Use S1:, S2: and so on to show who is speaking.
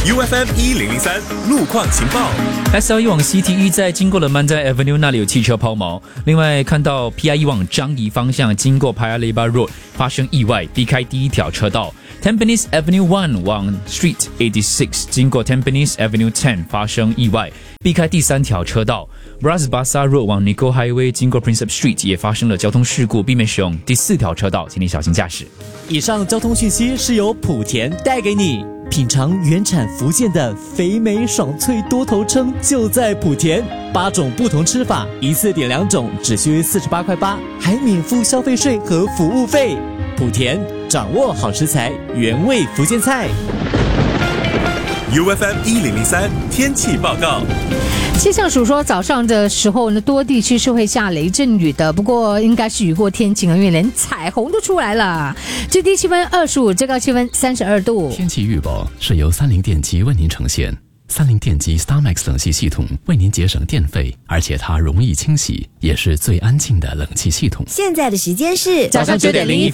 S1: UFM 1003路况情报。
S2: SL1往 CTE 在经过了 Mandai Avenue 那里有汽车抛锚。另外看到 PI1 往樟宜方向经过 Paya Lebar Road 发生意外，避开第一条车道。Tampines Avenue 1往 Street 86经过 Tampines Avenue 10发生意外，避开第三条车道。Bras Basah Road 往 Nicole Highway经过 Prinsep Street 也发生了交通事故，避免使用第四条车道，请你小心驾驶。
S3: 以上交通讯息是由莆田带给你。品尝原产福建的肥美爽脆多头鲭就在莆田，8种不同吃法，一次点2种，只需48块8，还免付消费税和服务费。莆田掌握好食材，原味福建菜。
S1: UFM 1003天气报告。
S4: 气象署说，早上的时候呢，多地区是会下雷阵雨的，不过应该是雨过天晴，因为连彩虹都出来了。最低气温25，最高气温32度。
S5: 天气预报是由30电机为您呈现。30电机 StarMax 冷气系统为您节省电费，而且它容易清洗，也是最安静的冷气系统。
S6: 现在的时间是
S4: 早上9:01。